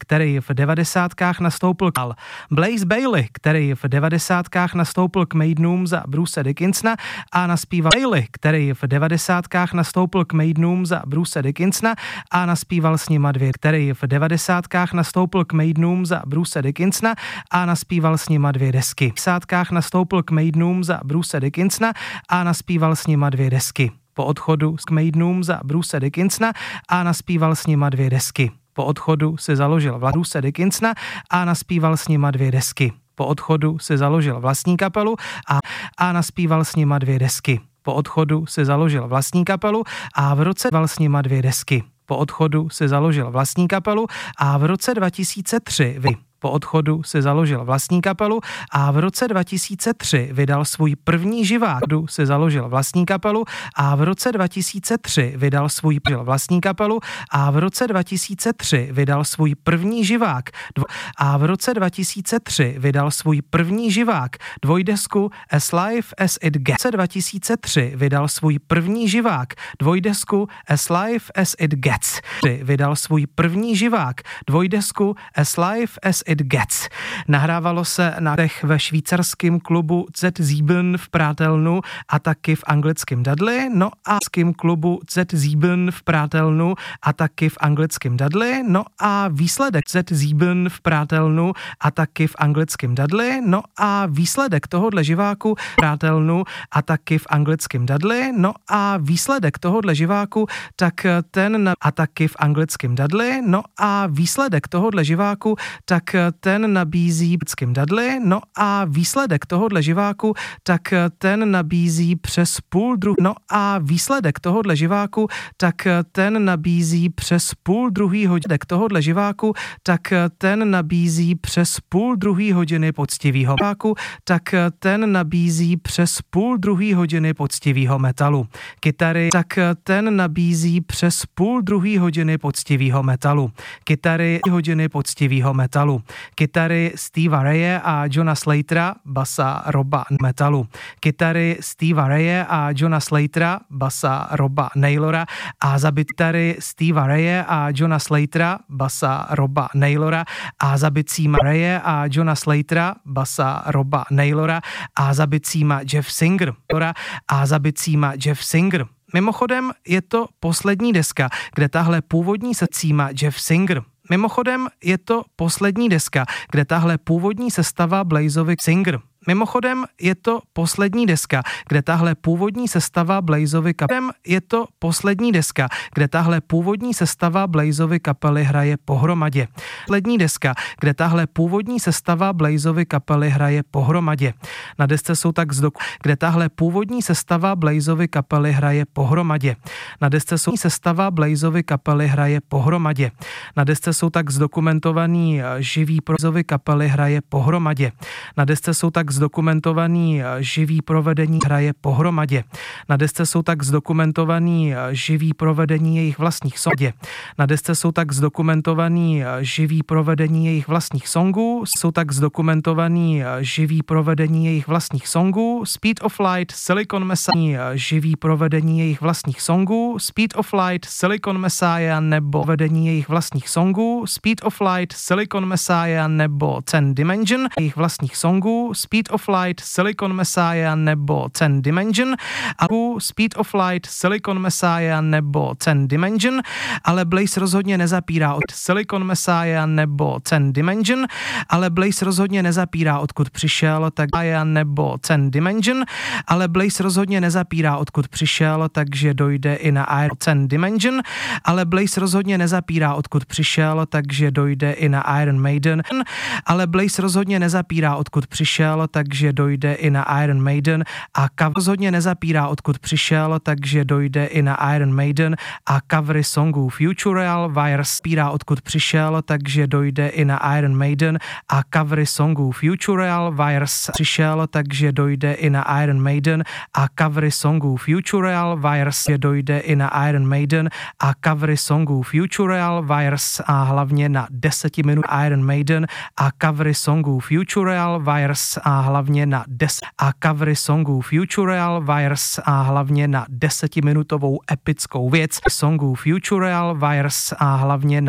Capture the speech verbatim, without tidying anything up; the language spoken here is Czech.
který v devadesátkách nastoupil k Blaze Bayley, který v devadesátkách nastoupil k Maidenům za Bruce Dickinsona a naspíval Bayley, který v devadesátkách nastoupil k Maidenům za Bruce Dickinsona a naspíval s nima dvě, který v devadesátkách nastoupil k Maidenům za Bruce Dickinsona a naspíval s nima dvě desky. V devadesátkách nastoupil k Maidenům za Bruce Dickinsona a naspíval s nima dvě desky. Po odchodu k Maidenům za Bruce Dickinsona a naspíval s nima dvě desky. Po odchodu si založil Bruce Dickinsona a naspíval s nima dvě desky. Po odchodu si založil vlastní kapelu a, a naspíval s nima dvě desky. Po odchodu si založil vlastní kapelu a v roce val s nima dvě desky. Po odchodu si založil vlastní kapelu a v roce dva tisíce tři vy. Po odchodu si založil vlastní kapelu a v roce dva tisíce tři vydal svůj první živák. Si založil vlastní kapelu a v roce dva tisíce tři vydal svůj vlastní kapelu a v roce dva tisíce tři vydal svůj první živák. A v roce dva tisíce tři vydal svůj první živák dvojdesku As Live As It Gets. V roce dva tisíce tři vydal svůj první živák dvojdesku As Live As It Gets. Vydal svůj první živák dvojdesku As Live As It Gets. Nahrávalo se na těch ve švýcarském klubu Z Sieben v Prátelnu a taky v anglickém Dudley, no a v klubu Z Sieben v Prátelnu a taky v anglickém Dudley, no a výsledek Z Sieben v Prátelnu a taky v anglickém Dudley, no a výsledek tohohle živáku Prátelnu a taky v anglickém Dudley, no a výsledek tohohle živáku tak ten a taky v anglickém Dudley, no a výsledek tohohle živáku tak ten nabízí britským Dudley, no a výsledek tohohle živáku, tak ten nabízí přes půl druhý, no a výsledek tohohle živáku, tak ten nabízí přes půl druhý hodiny tohohle živáku, tak ten nabízí přes půl druhý hodiny poctivýho živáku, tak ten nabízí přes půl druhý hodiny poctivýho metalu. Kytary, tak ten nabízí přes půl druhý hodiny poctivýho metalu. Kytary hodiny poctivýho metalu. Kytary Steva Raye a Johna Slatera, basa Roba metalu. Kytary Steva Raye a Johna Slatera, basa Roba Naylora a za kytary Steva Raye a Johna Slatera, basa Roba Naylora a za bicíma Raye a Johna Slatera, basa Roba Naylora a za bicíma Jeff Singer a za bicíma Jeff Singer. Mimochodem je to poslední deska, kde tahle původní secíma Jeff Singer. Mimochodem je to poslední deska, kde tahle původní sestava Blazeovi Singer. Mimochodem je to poslední deska, kde tahle původní sestava Blazeovi kapely je to poslední deska, kde tahle původní sestava Blazeovi kapely hraje pohromadě. Poslední deska, kde tahle původní sestava Blazeovi kapely hraje pohromadě. Na desce jsou tak zdok, kde tahle původní sestava Blazeovi kapely hraje pohromadě. Na desce jsou sestava Blazeovi kapely hraje pohromadě. Na desce jsou tak zdokumentovaný živý Blazeovi kapely hraje pohromadě. Na desce jsou tak zdokumentovaný živý provedení hraje pohromadě. Na desce jsou tak zdokumentovaný živý provedení jejich vlastních songů. Na desce jsou tak zdokumentovaný živý provedení jejich vlastních songů. Jsou tak zdokumentovaný živý provedení jejich vlastních songů. Speed of Light, Silicon Messiah, živý provedení jejich vlastních songů. Speed of Light, Silicon Messiah nebo vedení jejich vlastních songů. Speed of Light, Silicon Messiah nebo Ten Dimension jejich vlastních songů. Speed of Light, Silicon Messiah nebo Ten Dimension, a Speed of Light, Silicon Messiah nebo Ten Dimension, ale Blaze rozhodně nezapírá od Silicon Messiah nebo Ten Dimension, ale Blaze rozhodně nezapírá odkud přišel, tak nebo Ten Dimension, ale Blaze rozhodně nezapírá odkud přišel, takže dojde i na Iron Ten Dimension, ale Blaze rozhodně nezapírá odkud přišel, takže dojde i na Iron Maiden, ale Blaze rozhodně nezapírá odkud přišel, takže dojde i na Iron Maiden a cover rozhodně nezapírá odkud přišel, takže dojde i na Iron Maiden a covery songů Futural Virus pírá odkud přišel, takže dojde i na Iron Maiden a covery songů Futural Virus přišel, takže dojde i na Iron Maiden a covery songů Futural Virus dojde i na Iron Maiden a covery songů Futural Virus a hlavně na deset minut Iron Maiden a covery songů Futural Virus a hlavně na des a covery songů Futural Virus a hlavně na desetiminutovou epickou věc songů Futural Virus a hlavně na